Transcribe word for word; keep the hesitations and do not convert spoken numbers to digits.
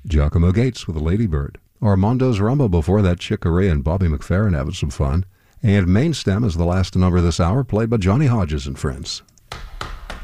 Giacomo Gates with a Ladybird. Armando's Rumba before that, Chick Corea and Bobby McFerrin having some fun. And Main Stem is the last number this hour, played by Johnny Hodges and Friends.